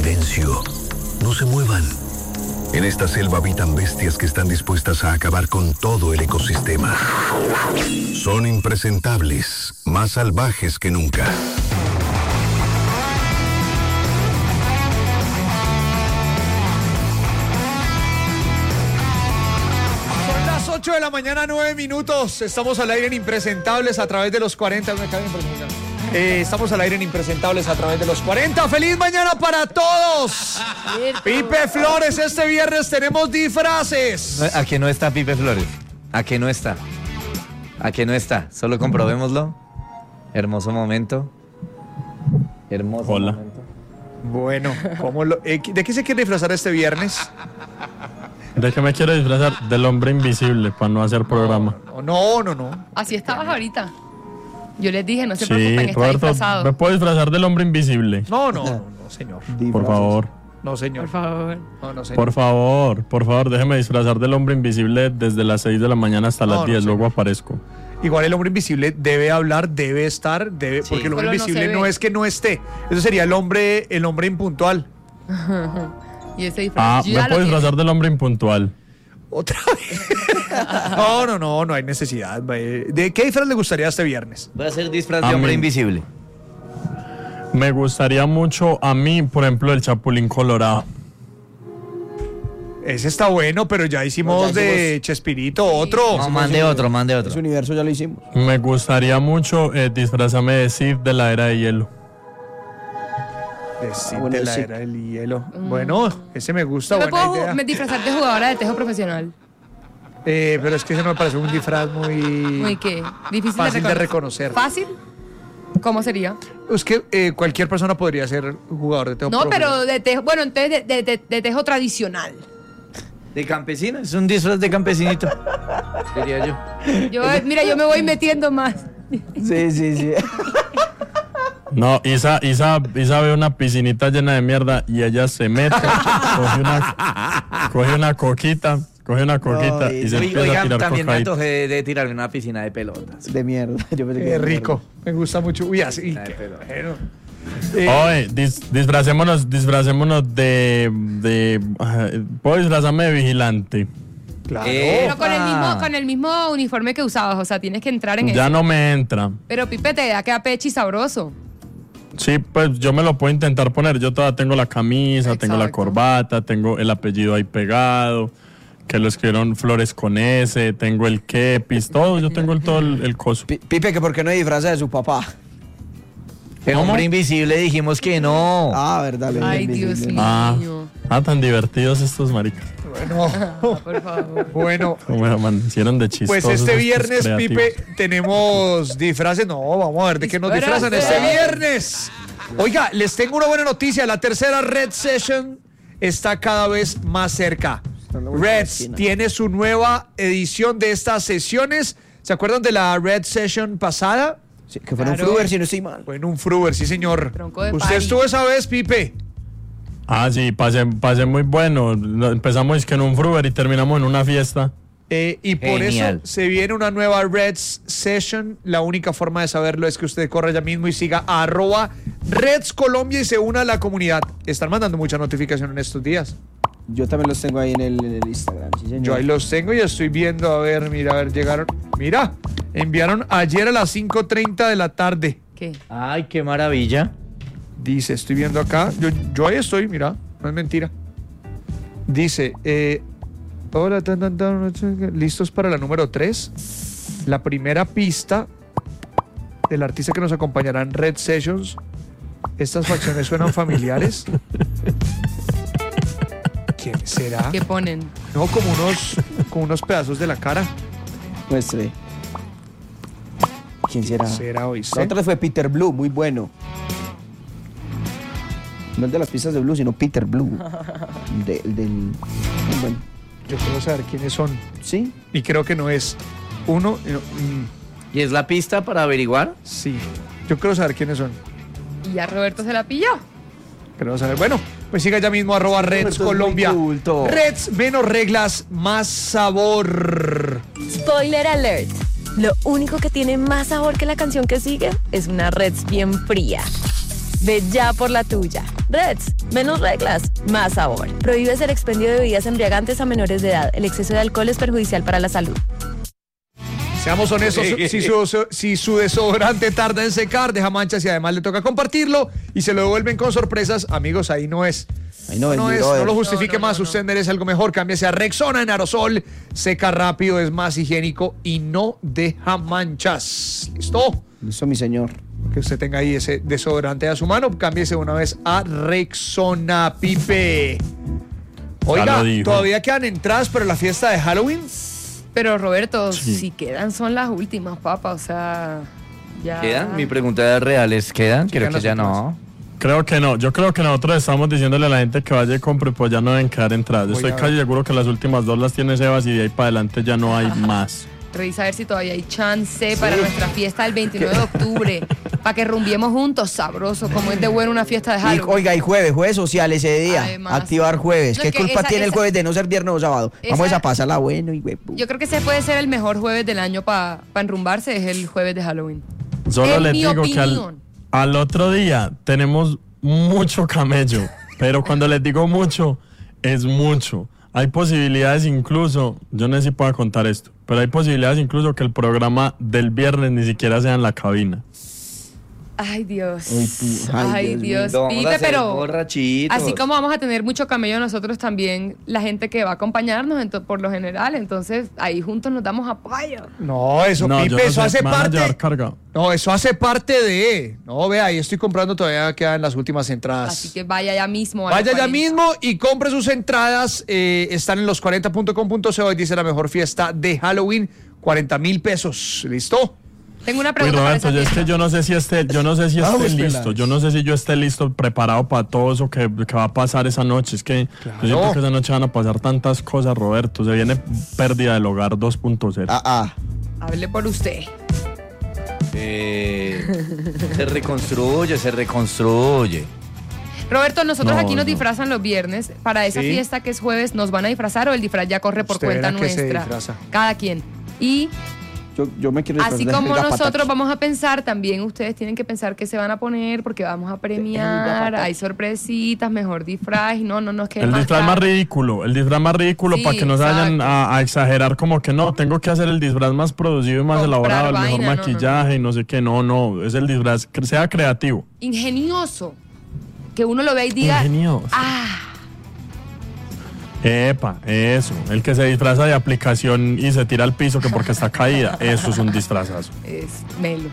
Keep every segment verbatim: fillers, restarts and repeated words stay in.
silencio. No se muevan. En esta selva habitan bestias que están dispuestas a acabar con todo el ecosistema. Son impresentables, más salvajes que nunca. Son las ocho de la mañana, nueve minutos. Estamos al aire en Impresentables a través de los cuarenta. Me caben por Eh, estamos al aire en Impresentables a través de los cuarenta. ¡Feliz mañana para todos! Pipe Flores, este viernes tenemos disfraces. ¿A que no está Pipe Flores? ¿A que no está? ¿A que no está? Solo comprobémoslo. Hermoso momento. Hermoso Hola. momento. Bueno, ¿cómo lo, eh, ¿de qué se quiere disfrazar este viernes? ¿De qué me quiero disfrazar? Del hombre invisible, para no hacer programa. No, no, no. Así estabas ahorita. Yo les dije, no se Sí, preocupen, está Roberto, disfrazado. ¿me puedo disfrazar del hombre invisible? No, no, no, no, señor. Por favor. No, señor. Por favor. No, no, señor. Por favor, por favor, déjeme disfrazar del hombre invisible desde las seis de la mañana hasta No, las no, diez, señor. luego aparezco. Igual el hombre invisible debe hablar, debe estar, debe, Sí. porque el hombre Pero no se invisible no, ve. es que no esté. Eso sería el hombre, el hombre impuntual. Y ese disfraz. Ah, yo me ya puedo lo disfrazar del hombre impuntual. Otra vez. No, no, no, no hay necesidad. ¿De qué disfraz le gustaría este viernes? Voy a hacer disfraz A de hombre mí. invisible. Me gustaría mucho a mí, por ejemplo, el Chapulín Colorado. Ese está bueno, pero ya hicimos No, ya de hicimos- Chespirito otro. No, mande otro, mande otro. Ese universo ya lo hicimos. Me gustaría mucho eh, disfrazarme de Sid de la Era de Hielo. De, sí, Ah, bueno, de la sí. era del hielo. Bueno, ese me gusta, Yo me buena puedo idea. me disfrazar de jugadora de tejo profesional. Eh, pero es que ese no me parece un disfraz muy, Muy qué, difícil fácil de de reconocer. reconocer. ¿Fácil? ¿Cómo sería? Es que eh, cualquier persona podría ser jugador de tejo No, pero profesional. de tejo, bueno, entonces de, de- de- de tejo tradicional. ¿De campesino? Es un disfraz de campesinito. Diría yo. Yo, mira, yo me voy metiendo más. Sí, sí, sí. No, Isa, Isa, Isa ve una piscinita llena de mierda y ella se mete, coge una, coge una coquita, coge una coquita No, y se Oigan, empieza a tirar también me cocaína. antojé de, de tirarme una piscina de pelotas. De mierda. Yo pensé que Qué de rico. Me gusta mucho. Uy, así. Ay, qué pero- bueno. Eh, Oye, dis- disfracémonos, disfracémonos de, de ah, ¿puedo disfrazarme de vigilante? claro. Eh, Pero con el, Opa. mismo, con el mismo uniforme que usabas, o sea, tienes que entrar en Ya eso. no me entra. Pero Pipe te da queda pechi sabroso. Sí, pues yo me lo puedo intentar poner. Yo todavía tengo la camisa, tengo la Exacto. corbata, tengo el apellido ahí pegado, que lo escribieron Flores con S, tengo el kepis, todo, yo tengo el, todo el, el coso. Pi- Pipe, que por qué no disfraza de su papá. El ¿Cómo? hombre invisible dijimos que no. Ah, verdad. le- Ay, le- le- Dios le- mío. Ah, ah, tan divertidos estos maricas. Bueno, Por favor. bueno. Como me amanecieron de chistosos. Pues este estos viernes, creativos. Pipe, tenemos disfraces. No, vamos a ver de qué nos disfrazan Disfraces. este viernes. Oiga, les tengo una buena noticia. La tercera Red Session está cada vez más cerca. Está en la última Reds esquina. tiene su nueva edición de estas sesiones. ¿Se acuerdan de la Red Session pasada? Sí, que fuera un Claro. Fruber, si no estoy mal. Fue en un Fruber, sí señor. Tronco de ¿Usted party. estuvo esa vez, Pipe? Ah, sí, pasé, pasé muy bueno. Lo- Empezamos es que en un Fruber y terminamos en una fiesta. Eh, y por Genial. eso se viene una nueva Reds Session. La única forma de saberlo es que usted corra ya mismo y siga a arroba Reds Colombia y se una a la comunidad. Están mandando mucha notificación en estos días. Yo también los tengo ahí en el, en el Instagram, sí, señor. Yo ahí los tengo y estoy viendo, a ver, mira, a ver, llegaron. Mira, enviaron ayer a las cinco treinta de la tarde. ¿Qué? Ay, qué maravilla. Dice, estoy viendo acá. Yo, yo ahí estoy, mira, no es mentira. Dice, eh, hola, tan, tan, tan, listos para la número tres. La primera pista del artista que nos acompañará en Red Sessions. Estas facciones suenan familiares. ¿Quién será? ¿Qué ponen? No, como unos, como unos pedazos de la cara. Muestre. ¿Quién será? ¿Será, La oíste? otra fue Peter Blue, muy bueno. No el de las pistas de Blue, sino Peter Blue. De- el del... muy bueno. Yo quiero saber quiénes son. ¿Sí? Y creo que no es uno. y no- mm, ¿Y es la pista para averiguar? sí. Yo quiero saber quiénes son. ¿Y ya Roberto se la pilló? Quiero saber. Bueno, pues siga ya mismo arroba Reds Roberto es muy Colombia. culto. Reds, menos reglas, más sabor. Spoiler alert. Lo único que tiene más sabor que la canción que sigue es una Reds bien fría. Ve ya por la tuya. Reds, menos reglas, más sabor. Prohíbes el expendio de bebidas embriagantes a menores de edad. El exceso de alcohol es perjudicial para la salud. Seamos honestos, si su, si su desodorante tarda en secar, deja manchas y además le toca compartirlo y se lo devuelven con sorpresas, amigos, ahí no es. Ahí no, no, es, es, brother. no lo justifique No, no, más, no, usted merece algo mejor, cámbiese a Rexona en aerosol, seca rápido, es más higiénico y no deja manchas. ¿Listo? Listo, mi señor. Que usted tenga ahí ese desodorante a su mano, cámbiese una vez a Rexona, Pipe. Oiga, lo dijo. todavía quedan entradas para la fiesta de Halloween. Pero Roberto, Sí. si quedan son las últimas, papá, o sea, ya. ¿Quedan? Mi pregunta real es, ¿quedan? Creo Quedan que las ya últimas. no. Creo que no. Yo creo que nosotros estamos diciéndole a la gente que vaya y compre, pues ya no deben quedar entradas. Voy Estoy a casi ver. seguro que las últimas dos las tiene Sebas y de ahí para adelante ya no hay más. Revisa a ver si todavía hay chance para nuestra fiesta del veintinueve de octubre. Para que rumbiemos juntos, sabroso, como es de bueno una fiesta de Y, Halloween. oiga, y jueves, jueves social ese día. Además. Activar jueves. No, ¿Qué es que culpa esa- tiene el esa- jueves de no ser viernes o sábado? Vamos esa- a pasarla bueno y güey. Yo creo que ese puede ser el mejor jueves del año para enrumbarse, es el jueves de Halloween. Solo En les mi digo que al, opinión. al otro día tenemos mucho camello, pero cuando les digo mucho, es mucho. Hay posibilidades incluso, yo no sé si pueda contar esto, pero hay posibilidades incluso que el programa del viernes ni siquiera sea en la cabina. Ay, Dios. Ay, tú- ay, Ay, Dios Dios. Lo vamos a Pipe, hacer pero borrachitos. así como vamos a tener mucho camello nosotros también, la gente que va a acompañarnos ento- por lo general, entonces ahí juntos nos damos apoyo. No, eso, No, yo Pipe, no eso sé, hace me van a llevar parte. carga. No, eso hace parte de. No, vea, ahí estoy comprando, todavía quedan las últimas entradas. Así que vaya ya mismo. a Vaya los ya cuarenta. mismo y compre sus entradas. eh, están en los cuarenta punto com punto co y dice la mejor fiesta de Halloween, cuarenta mil pesos. ¿Listo? Tengo una Uy, pregunta para Roberto, esa yo es que fiesta. yo no sé si esté, yo no sé si Vamos, esté listo, pelados. yo no sé si yo esté listo, preparado para todo eso que, que va a pasar esa noche. Es que yo siento que esa noche van a pasar tantas cosas, Roberto. Se viene pérdida del hogar dos punto cero. Ah, ah. Hable por usted. Eh, se reconstruye, se reconstruye. Roberto, nosotros No, aquí nos no. disfrazan los viernes. Para esa Sí. fiesta que es jueves, ¿nos van a disfrazar o el disfraz ya corre por Usted cuenta verá que se nuestra? disfraza. Cada quien. Y Yo, yo me quiero así disfrazar de como Helga nosotros Pataki. vamos a pensar, también ustedes tienen que pensar qué se van a poner porque vamos a premiar, hay sorpresitas, mejor disfraz. y No, no, no, es que El disfraz más ridículo, el disfraz más ridículo Sí, para que no se vayan exacto. a, a exagerar como que no, tengo que hacer el disfraz más producido y más Comprar elaborado, el mejor vaina, no, no, maquillaje y no sé qué, no, no, es el disfraz, que sea creativo. Ingenioso. Que uno lo vea y diga, Ingenioso. ah, Epa, eso, el que se disfraza de aplicación y se tira al piso que porque está caída, eso es un disfrazazo. es melo.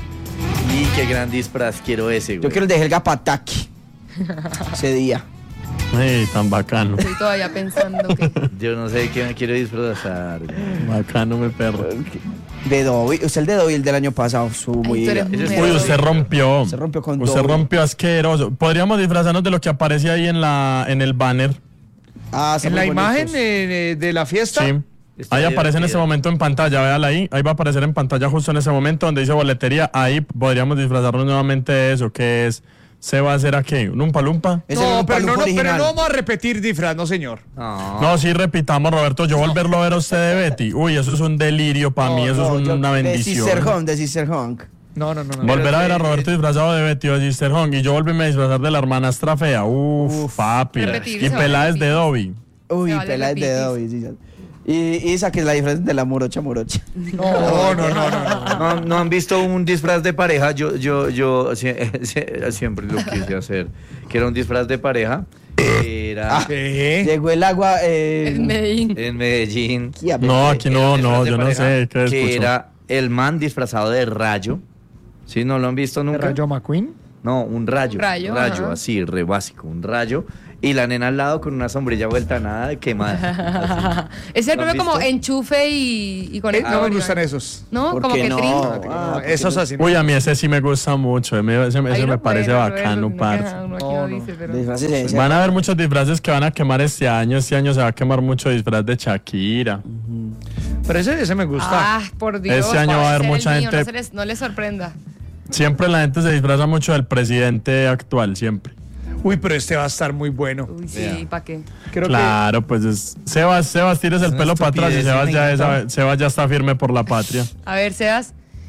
Y qué gran disfraz quiero ese, güey. Yo quiero el de Helga Pataki. Ese día. Ey, tan bacano, Estoy todavía pensando que... Yo no sé de qué me quiero disfrazar, güey. bacano mi perro. De Dobby. Usted el de Dobby el del año pasado. Su muy tú eres bien. un Ese es Uy, mero. usted rompió. Se rompió con Usted Dobby. rompió asqueroso. Podríamos disfrazarnos de lo que aparece ahí en la en el banner. Ah, están En la muy imagen bonitos. eh, de la fiesta. Sí. Está Ahí aparece en divertido. ese momento en pantalla, véala ahí. Ahí va a aparecer en pantalla justo en ese momento donde dice boletería. Ahí podríamos disfrazarnos nuevamente de eso, que es, ¿se va a hacer aquí? ¿Un Umpa Lumpa? Es el No, pero no, Oompa no, Loompa pero original. no vamos a repetir disfraz, no señor. No. No, sí, repitamos, Roberto. Yo volverlo a ver a usted de Betty. Uy, eso es un delirio para mí, eso No, es yo- una De bendición. Sister Hong, de Sister Hong. No, no, no. no. Volver a ver a Pero, Roberto eh, disfrazado de Betty o de Sister Hong y yo volverme a disfrazar de la hermanastra fea. Uf, Uf. papi. Repetir, Y se vale Peláez de repetir. Dobby. Uy, Se vale pelada de repitis. Dobby. Sí, sí. Y, y esa que es la diferencia de la morocha morocha. No, no, no, no, no. ¿No, no han visto un disfraz de pareja? Yo, yo, yo sie- sie- siempre lo quise hacer. Que era un disfraz de pareja. Era ¿Qué? Llegó el agua. Eh, En Medellín. en Medellín. aquí a No, ver, aquí Era no, un no, disfraz de yo no pareja sé qué Que escuchó. era el man disfrazado de rayo. ¿Sí? ¿No lo han visto nunca? ¿Rayo McQueen? No, un rayo. Un rayo, rayo ajá. así, re básico, un rayo. Y la nena al lado con una sombrilla vuelta a nada de quemada. Es el ¿Lo has propio como visto? enchufe y, y Eh, conector. no me gustan esos. No, ¿por como qué que no? trin. Ah, No, esos así. Uy, a mí ese sí me gusta mucho. Ese, ese- ese Ahí me lo parece pueden, bacano, Roberto, parce. no, uno aquí No, no no. dice, pero- disfraces de ese. Van a haber muchos disfraces que van a quemar este año. Este año se va a quemar mucho disfraz de Shakira. Pero ese, ese me gusta. Ah, por Dios. Este año puede va a haber ser el mucha mío, gente- No, se les, no les sorprenda. Siempre la gente se disfraza mucho del presidente actual, siempre. Uy, pero este va a estar muy bueno. Uy, sí, Vea. ¿para qué? Creo Claro, pues es, Sebas, Sebas, tires el Es una pelo para atrás y estupidez Sebas ya, innata. es- Sebas ya está firme por la patria. A ver, Sebas,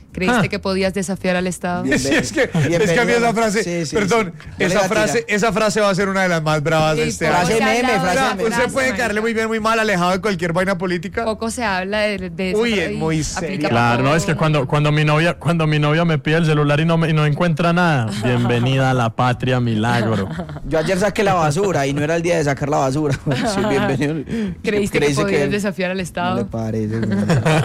¿Creíste Ah. que podías desafiar al Estado? Bien, Sí, es que, es Bienvenido. que a mí esa frase, Sí, sí, perdón, sí. Ya le esa va a frase, tirar. esa frase va a ser una de las más bravas de Sí, este poco año. Frase se meme, habla de frase esa O sea, meme. usted frase, puede marica. caerle muy bien, muy mal, alejado de cualquier vaina política. Poco se habla de, de esa Uy, frase es y muy aplica seria. para Claro, no, todo. es que cuando, cuando, mi novia, cuando mi novia me pide el celular y no, me, y no encuentra nada, bienvenida a la patria milagro. Yo ayer saqué la basura y no era el día de sacar la basura. Sí, bienvenido. ¿Creíste que Creíste podías desafiar al No le Estado? parece. güey.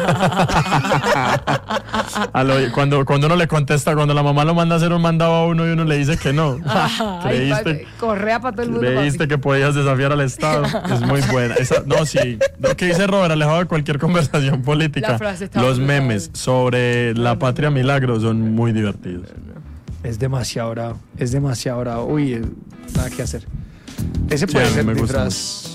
A lo- cuando, cuando uno le contesta, cuando la mamá lo manda a hacer un mandado a uno y uno le dice que no. Ay, ¿Creíste, papi, correa para todo el mundo. creíste papi. que podías desafiar al Estado? Es muy buena. Esa- no, sí. Lo que dice Robert, alejado de cualquier conversación política, La frase está los brutal. memes sobre la patria milagro son muy divertidos. Es demasiado bravo, es demasiado bravo. Uy, eh, nada que hacer. Ese Sí, puede a mí ser me gusta disfraz.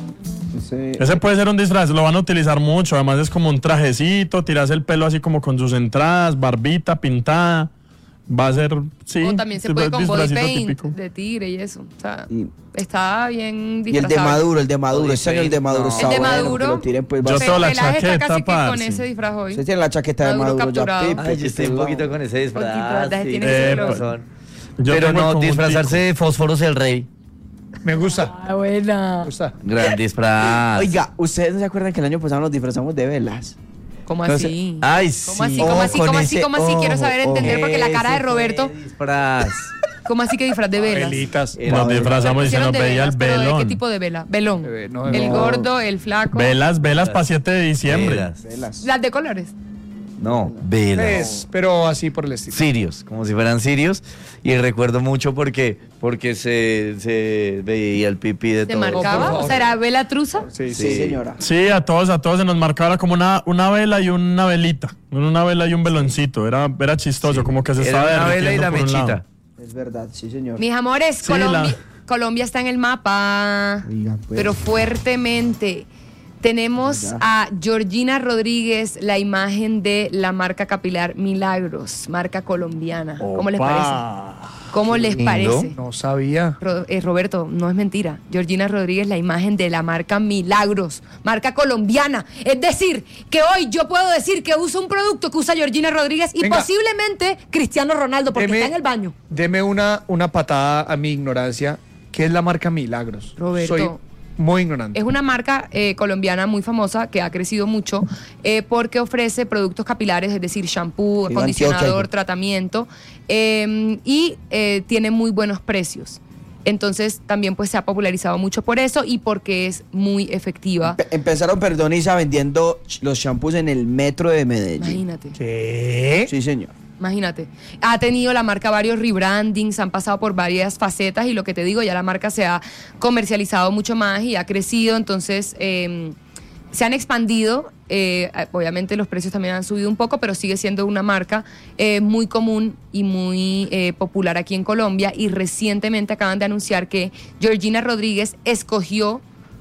Ese- Ese puede ser un disfraz, lo van a utilizar mucho. Además, es como un trajecito, tiras el pelo así como con sus entradas, barbita pintada. Va a ser, sí, O también se puede con body disfrazito paint típico. de tigre y eso. O sea, Y- está bien Y el de disfrazado. Maduro, el de Maduro. Este año el de Maduro No. está El de bueno, Maduro. que lo tiren, pues, Yo va- Pe- tengo la Peláez está chaqueta, casi que con parce. ese disfraz hoy. Usted tiene la chaqueta de Maduro Maduro ya, capturado. pipe, Ay, yo estoy un pelado. poquito con ese disfraz. Poquito, sí, tiene ese tienes flow. razón. Yo Pero tengo el no, conjuntico. disfrazarse de Fósforos el Rey. Me gusta, Ah, buena. me gusta. Gran disfraz. Oiga, ¿ustedes no se acuerdan que el año pasado nos disfrazamos de velas? ¿Cómo Entonces- así? Ay, sí. ¿Cómo así? ¿Cómo así? con ¿Cómo así? ese ¿Cómo así? Quiero ojo, saber ojo. entender porque la cara de Ese fue Roberto, disfraz. ¿cómo así que disfraz de velas? Velitas. Era Nos de- disfrazamos y se Pusieron nos de veía el velas, pero ¿de velón. qué tipo de vela? Velón. Eh, no, El no. gordo, el flaco. Velas, velas para siete de diciembre. Velas. Velas. Las de colores. No, velas. Es, pero así por el estilo. Sirios, como si fueran sirios. Y recuerdo mucho porque, porque se, se veía el pipí de ¿Se todo. marcaba? favor. O sea, ¿era vela truza? Sí, Sí, sí. señora. Sí, a todos, a todos se nos marcaba como una, una vela y una velita. Una vela y un veloncito. Era, era chistoso, como que se Era estaba una vela y derritiendo la por un lado. mechita. Es verdad, sí, señor. Mis amores, Sí, Colombia, la- Colombia está en el mapa. Oiga, pues. Pero fuertemente. Tenemos Ya. a Georgina Rodríguez, la imagen de la marca capilar Milagros, marca colombiana. ¿Cómo les parece? Opa. ¿Cómo les lindo. parece? No sabía. Ro- eh, Roberto, no es mentira. Georgina Rodríguez, la imagen de la marca Milagros, marca colombiana. Es decir, que hoy yo puedo decir que uso un producto que usa Georgina Rodríguez y Venga. posiblemente Cristiano Ronaldo, porque Deme- está en el baño. Deme una, una patada a mi ignorancia. ¿Qué es la marca Milagros? Roberto. Soy muy ignorante. Es una marca eh, colombiana muy famosa que ha crecido mucho eh, porque ofrece productos capilares, es decir, shampoo, Sí, acondicionador, Antioquia. tratamiento eh, y eh, tiene muy buenos precios. Entonces también pues se ha popularizado mucho por eso y porque es muy efectiva. Empe- Empezaron, perdón, Isa, vendiendo ch- los shampoos en el metro de Medellín. Imagínate. ¿Qué? Sí, señor. Imagínate, ha tenido la marca varios rebrandings, han pasado por varias facetas y lo que te digo, ya la marca se ha comercializado mucho más y ha crecido, entonces eh, se han expandido, eh, obviamente los precios también han subido un poco, pero sigue siendo una marca eh, muy común y muy eh, popular aquí en Colombia y recientemente acaban de anunciar que Georgina Rodríguez escogió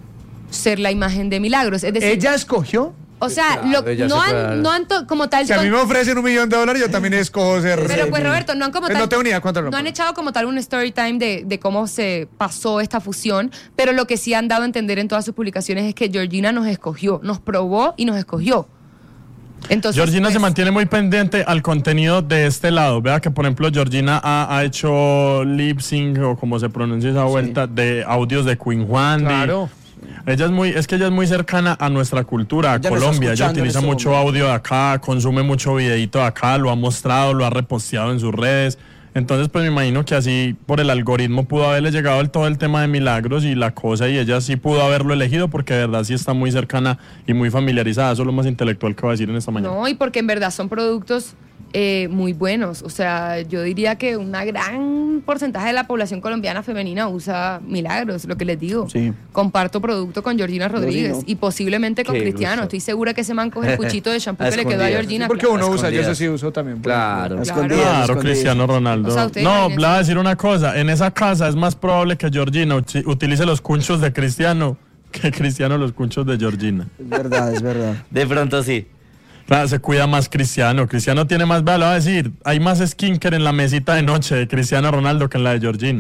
ser la imagen de Milagros, es decir, ¿Ella escogió? o sea, Claro, lo- ella no, se puede han, dar. no han to- como tal... Si a mí con- me ofrecen un millón de dólares, yo también escojo ser. pero pues Roberto, no han como Eh, tal. no tengo ni idea cuánto lo no han pago. echado como tal un story time de, de cómo se pasó esta fusión, pero lo que sí han dado a entender en todas sus publicaciones es que Georgina nos escogió, nos probó y nos escogió. Entonces, Georgina pues, se mantiene muy pendiente al contenido de este lado. Vea que, por ejemplo, Georgina ha, ha hecho lip sync o como se pronuncia esa vuelta de audios de Queen Juan. Claro. Ella es muy, es que ella es muy cercana a nuestra cultura, a Ella nos está Colombia. Ella escuchando en utiliza este mucho momento. audio de acá, consume mucho videito de acá, lo ha mostrado, lo ha reposteado en sus redes. Entonces, pues me imagino que así por el algoritmo pudo haberle llegado el, todo el tema de Milagros y la cosa, y ella sí pudo haberlo elegido porque de verdad sí está muy cercana y muy familiarizada. Eso es lo más intelectual que va a decir en esta mañana. no, y porque en verdad son productos eh, muy buenos. O sea, yo diría que una gran porcentaje de la población colombiana femenina usa Milagros, lo que les digo. Sí. Comparto producto con Georgina Rodríguez Georgina. y posiblemente con Qué Cristiano. gusto. Estoy segura que ese man coge el cuchito de shampoo A que le quedó a escondidas. Georgina. Porque uno usa, yo Escondidas. eso sí uso también. por Claro. A Claro. escondidas, Claro, escondidas. Cristiano Ronaldo. O sea, ustedes no, imagínense. le voy a decir una cosa. En esa casa es más probable que Georgina uti- utilice los cunchos de Cristiano que Cristiano los cunchos de Georgina. Es verdad, es verdad. De pronto sí. Claro, se cuida más Cristiano. Cristiano tiene más, vea, le voy a decir, hay más skincare en la mesita de noche de Cristiano Ronaldo que en la de Georgina.